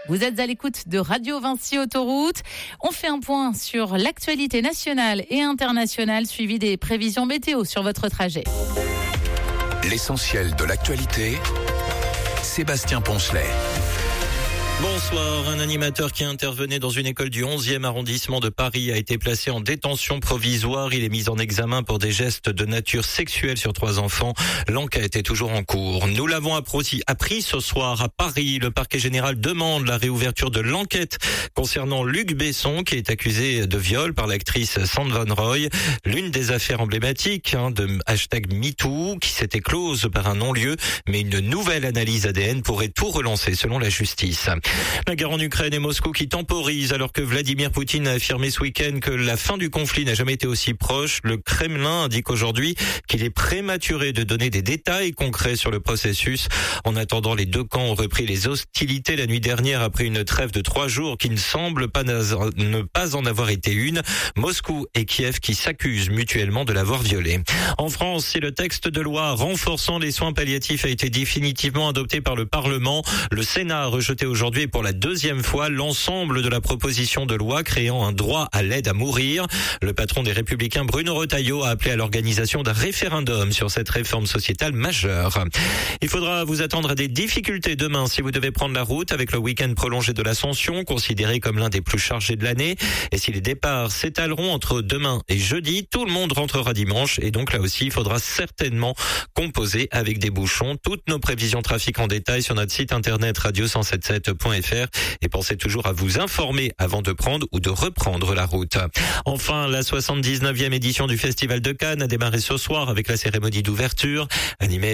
Vous êtes à l'écoute de Radio Vinci Autoroute. On fait un point sur l'actualité nationale et internationale, suivi des prévisions météo sur votre trajet. L'essentiel de l'actualité, Sébastien Poncelet. Bonsoir. Un animateur qui intervenait dans une école du 11e arrondissement de Paris a été placé en détention provisoire. Il est mis en examen pour des gestes de nature sexuelle sur 3 enfants. L'enquête est toujours en cours. Nous l'avons appris ce soir à Paris. Le parquet général demande la réouverture de l'enquête concernant Luc Besson, qui est accusé de viol par l'actrice Sandra Van Roy. L'une des affaires emblématiques de #MeToo, qui s'était close par un non-lieu, mais une nouvelle analyse ADN pourrait tout relancer selon la justice. La guerre en Ukraine et Moscou qui temporise alors que Vladimir Poutine a affirmé ce week-end que la fin du conflit n'a jamais été aussi proche. Le Kremlin indique aujourd'hui qu'il est prématuré de donner des détails concrets sur le processus. En attendant, les deux camps ont repris les hostilités la nuit dernière après une trêve de 3 jours qui ne semble pas ne pas en avoir été une. Moscou et Kiev qui s'accusent mutuellement de l'avoir violée. En France, si le texte de loi renforçant les soins palliatifs a été définitivement adopté par le Parlement, le Sénat a rejeté aujourd'hui pour la 2e fois l'ensemble de la proposition de loi créant un droit à l'aide à mourir. Le patron des Républicains, Bruno Retailleau, a appelé à l'organisation d'un référendum sur cette réforme sociétale majeure. Il faudra vous attendre à des difficultés demain si vous devez prendre la route avec le week-end prolongé de l'Ascension, considéré comme l'un des plus chargés de l'année. Et si les départs s'étaleront entre demain et jeudi, tout le monde rentrera dimanche et donc là aussi, il faudra certainement composer avec des bouchons. Toutes nos prévisions trafic en détail sur notre site internet radio177.fr et pensez toujours à vous informer avant de prendre ou de reprendre la route. Enfin, la 79e édition du Festival de Cannes a démarré ce soir avec la cérémonie d'ouverture animée